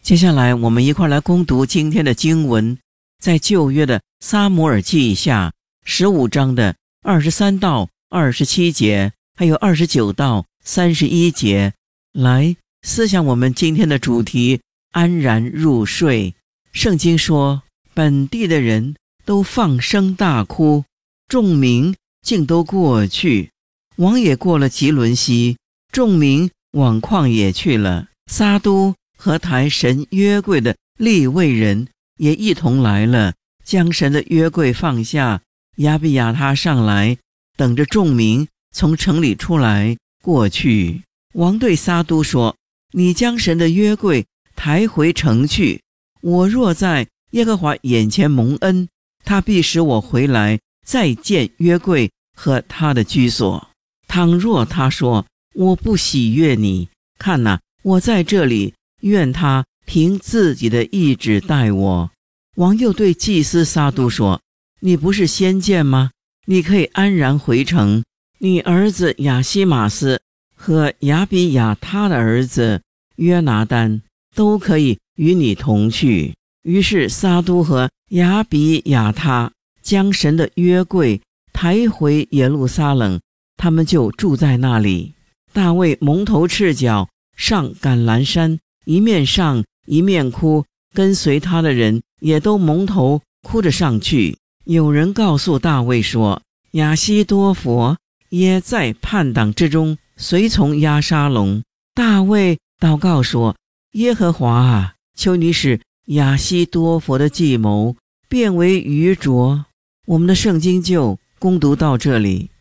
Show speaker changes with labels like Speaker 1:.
Speaker 1: 接下来我们一块来攻读今天的经文，在旧约的撒母耳记下15章的23到27节，还有29到31节，来思想我们今天的主题，安然入睡。圣经说，本地的人都放声大哭，众民竟都过去。王也过了吉伦西，众民往旷野去了。撒都和抬神约柜的利未人也一同来了，将神的约柜放下。亚比亚他上来，等着众民从城里出来过去。王对撒都说，你将神的约柜抬回城去，我若在耶和华眼前蒙恩，他必使我回来再见约柜和他的居所。倘若他说，我不喜悦你，看哪，我在这里，愿他凭自己的意志待我。王又对祭司撒都说，你不是先见吗？你可以安然回城，你儿子亚西马斯和亚比亚他的儿子约拿单都可以与你同去。于是撒都和亚比亚他将神的约柜抬回耶路撒冷，他们就住在那里。大卫蒙头赤脚上橄榄山，一面上一面哭，跟随他的人也都蒙头哭着上去。有人告诉大卫说，亚希多弗也在叛党之中随从押沙龙。大卫祷告说，耶和华啊，求你使亚希多弗的计谋变为愚拙。我们的圣经就攻读到这里。